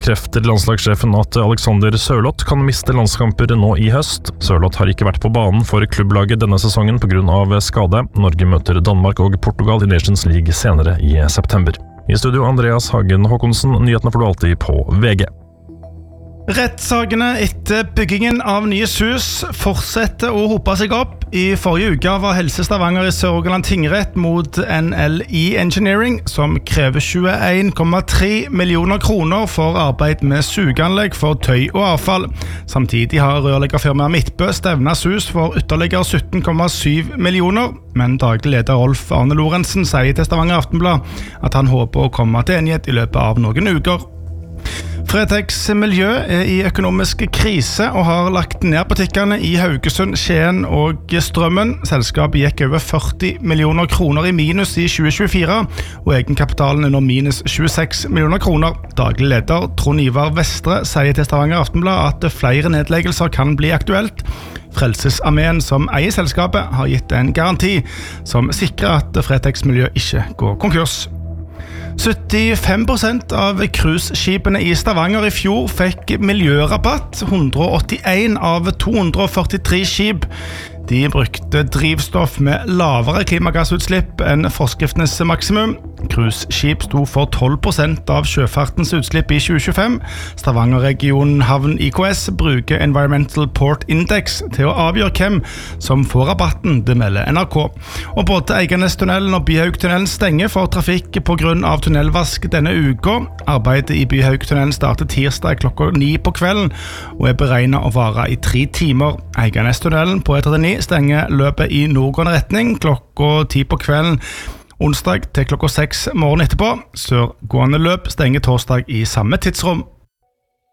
bekrefter landslagssjefen at Alexander Sørloth kan miste landskamper nå i høst. Sørloth har ikke vært på banen for klubblaget denne sesongen på grunn av skade. Norge møter Danmark og Portugal i Nations League senere i september. I studio Andreas Hagen Håkonsen, nyhetene får du alltid på VG. Rettssakene etter byggingen av nye hus fortsetter å hope seg opp. I forrige uke var Helse Stavanger i Sør-Rogaland tingrett mot NLI Engineering, som krever 21,3 millioner kroner for arbeid med sugeanlegg for tøy og avfall. Samtidig har rørleggerfirmaet Midtbø stevnet hus for ytterligere 17,7 millioner, men daglig leder Rolf Arne Lorentzen sier til Stavanger Aftenblad at han håper å komme til enighet i løpet av noen uker. Fretex Miljø i økonomisk krise og har lagt ned butikkene i Haugesund, Skien og Strømmen. Selskapet gikk over 40 millioner kroner i minus i 2024, og egenkapitalen er nå minus 26 millioner kroner. Daglig leder Trond Ivar Vestre sier til Stavanger Aftenblad at flere nedleggelser kan bli aktuelt. Frelsesarmeen som eier selskapet har gitt en garanti som sikrer at Fretex Miljø ikke går konkurs. 75% av cruiseskipene i Stavanger i fjor fikk miljørabatt. 181 av 243 skip. De brukte drivstoff med lavere klimagassutslipp enn forskriftens maksimum. Cruiseskip sto for 12% av sjøfartens utslipp i 2025. Stavanger-regionen Havn IKS bruker Environmental Port Index til å avgjøre hvem som får rabatten, det melder NRK. Og både Eiganestunnelen og Byhaugtunnelen stenger for trafikk på grunn av tunnelvask denne uka. Arbeidet i Byhaugtunnelen starter tirsdag klokka 9 på kvelden og er beregnet å vare i 3 timer. Eiganestunnelen på E39 stenger løpet i nordgående retning klokka 10 på kvelden onsdag til klokka 6 morgen etterpå. Sørgående løp stenger torsdag i samme tidsrom.